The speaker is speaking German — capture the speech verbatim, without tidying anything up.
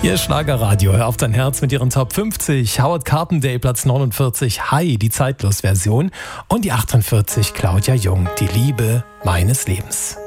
Ihr Schlagerradio, hör auf dein Herz mit ihren Top fünfzig. Howard Carpendale, Platz neunundvierzig. Hi, die Zeitlos-Version. Und die achtundvierzig, Claudia Jung, die Liebe meines Lebens.